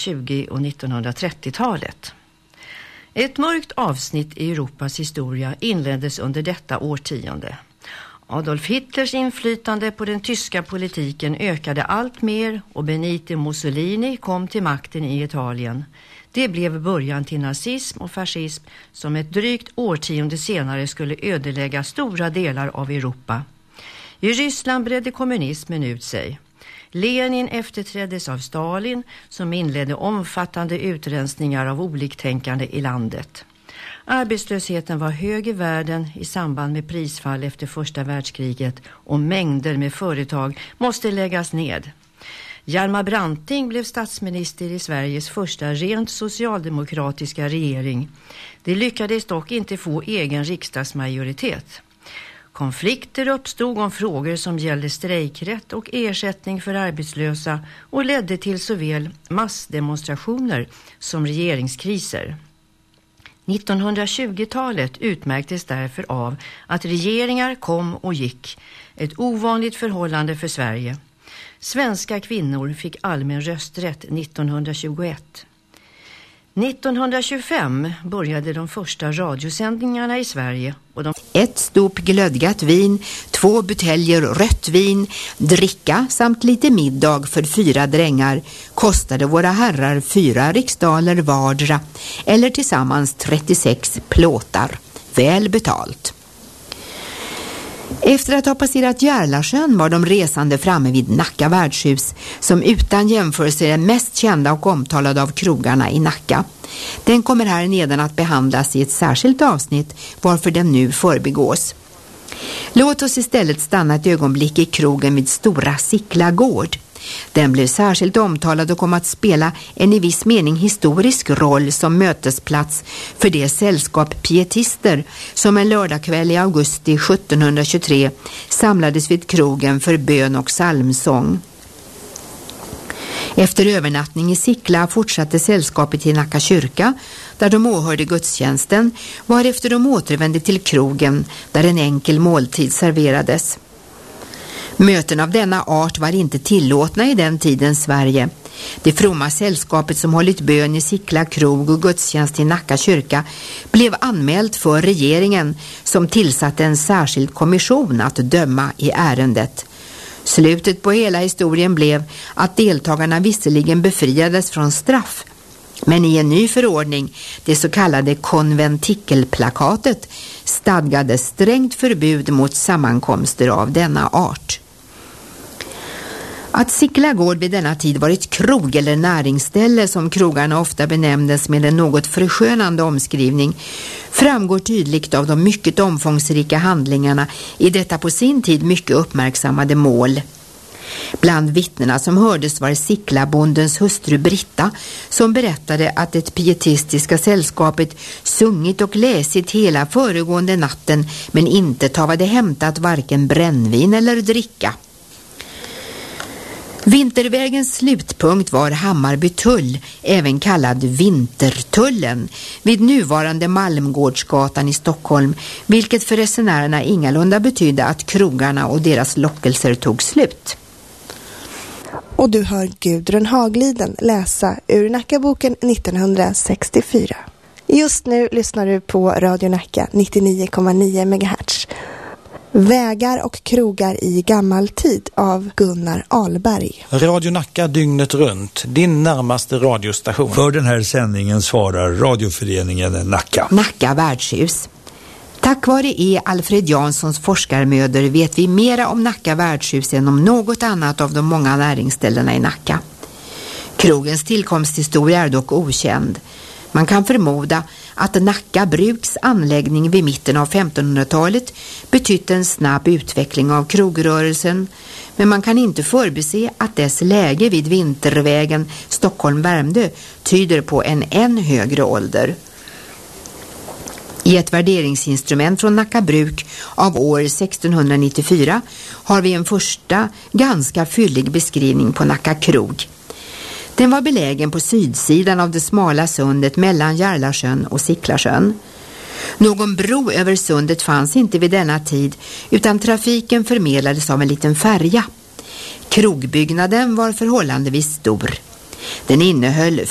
1920- och 1930-talet. Ett mörkt avsnitt i Europas historia inleddes under detta årtionde. Adolf Hitlers inflytande på den tyska politiken ökade allt mer och Benito Mussolini kom till makten i Italien. Det blev början till nazism och fascism som ett drygt årtionde senare skulle ödelägga stora delar av Europa. I Ryssland bredde kommunismen ut sig. Lenin efterträddes av Stalin som inledde omfattande utrensningar av oliktänkande i landet. Arbetslösheten var hög i världen i samband med prisfall efter första världskriget och mängder med företag måste läggas ned. Hjalmar Branting blev statsminister i Sveriges första rent socialdemokratiska regering. Det lyckades dock inte få egen riksdagsmajoritet. Konflikter uppstod om frågor som gällde strejkrätt och ersättning för arbetslösa och ledde till såväl massdemonstrationer som regeringskriser. 1920-talet utmärktes därför av att regeringar kom och gick, ett ovanligt förhållande för Sverige. Svenska kvinnor fick allmän rösträtt 1921. 1925 började de första radiosändningarna i Sverige. Och ett stop glödgat vin, 2 buteljer rött vin, dricka samt lite middag för 4 drängar kostade våra herrar 4 riksdaler vardera eller tillsammans 36 plåtar. Väl betalt. Efter att ha passerat Järlasjön var de resande framme vid Nacka värdshus som utan jämförelse är den mest kända och omtalade av krogarna i Nacka. Den kommer här nedan att behandlas i ett särskilt avsnitt varför den nu förbigås. Låt oss istället stanna ett ögonblick i krogen vid Stora Sickla gård. Den blev särskilt omtalad och kom att spela en i viss mening historisk roll som mötesplats för det sällskap pietister som en lördagkväll i augusti 1723 samlades vid krogen för bön och psalmsång. Efter övernattning i Sickla fortsatte sällskapet till Nacka kyrka där de åhörde gudstjänsten, varefter de återvände till krogen där en enkel måltid serverades. Möten av denna art var inte tillåtna i den tidens Sverige. Det fromma sällskapet som hållit bön i Sickla krog och gudstjänst i Nacka kyrka blev anmält för regeringen som tillsatte en särskild kommission att döma i ärendet. Slutet på hela historien blev att deltagarna visserligen befriades från straff, men i en ny förordning, det så kallade konventikelplakatet, stadgade strängt förbud mot sammankomster av denna art. Att Sickla gård vid denna tid var ett krog eller näringsställe som krogarna ofta benämndes med en något förskönande omskrivning framgår tydligt av de mycket omfångsrika handlingarna i detta på sin tid mycket uppmärksammade mål. Bland vittnena som hördes var Sicklabondens hustru Britta som berättade att det pietistiska sällskapet sungit och läsit hela föregående natten men inte tavade hämtat varken brännvin eller dricka. Vintervägens slutpunkt var Hammarbytull, även kallad Vintertullen, vid nuvarande Malmgårdsgatan i Stockholm, vilket för resenärerna ingalunda betydde att krogarna och deras lockelser tog slut. Och du hör Gudrun Hagliden läsa ur Nackaboken 1964. Just nu lyssnar du på Radio Nacka 99,9 MHz. Vägar och krogar i gammal tid av Gunnar Ahlberg. Radio Nacka dygnet runt, din närmaste radiostation. För den här sändningen svarar radioföreningen Nacka. Nacka värdshus. Tack vare Alfred Janssons forskarmödor vet vi mera om Nacka värdshus än om något annat av de många näringsställena i Nacka. Krogens tillkomsthistoria är dock okänd. Man kan förmoda att Nacka bruks anläggning vid mitten av 1500-talet betytt en snabb utveckling av krogrörelsen, men man kan inte förbise att dess läge vid Vintervägen Stockholm-Värmdö tyder på en än högre ålder. I ett värderingsinstrument från Nacka bruk av år 1694 har vi en första ganska fyllig beskrivning på Nacka krog. Den var belägen på sydsidan av det smala sundet mellan Järlasjön och Sicklasjön. Någon bro över sundet fanns inte vid denna tid utan trafiken förmedlades av en liten färja. Krogbyggnaden var förhållandevis stor. Den innehöll